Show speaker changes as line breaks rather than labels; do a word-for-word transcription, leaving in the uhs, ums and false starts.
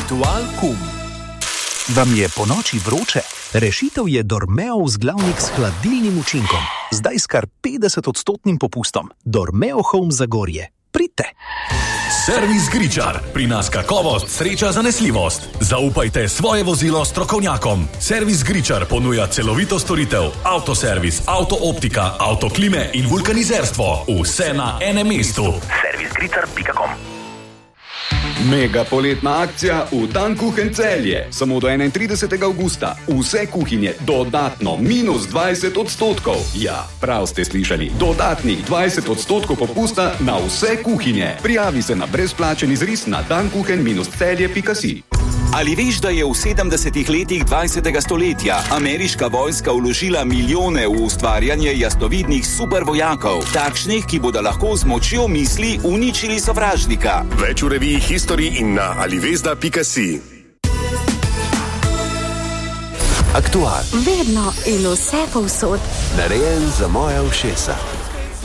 Aktual kum.
Vam je po noči vroče? Rešitev je Dormeov vzglavnik s hladilnim učinkom. Zdaj s kar petdesetodstotnim popustom. Dormeo Home Zagorje. Pridite!
Servis Gričar. Pri nas kakovost, sreča, zanesljivost. Zaupajte svoje vozilo strokovnjakom. Servis Gričar ponuja celovito storitev, avtoservis, avtooptika, avtoklime in vulkanizerstvo. Vse na enem mestu.
servis gričar pika com.
Mega poletna akcija v Dan Kuchen Celje. Samo do enaintridesetega avgusta. Vse kuhinje dodatno minus dvajset odstotkov. Ja, prav ste slišali. Dodatnih dvajset odstotkov popusta na vse kuhinje. Prijavi se na brezplačen izris na dan kuchen celje pika si.
Ali veš, da je v sedemdesetih letih dvajsetega stoletja ameriška vojska vložila milijone v ustvarjanje jasnovidnih supervojakov, takšnih, ki bodo lahko z močjo misli uničili sovražnika?
Več v reviji History in na alivezda pika si.
Aktual.
Vedno in vse povsod.
Narejen za moja ušesa.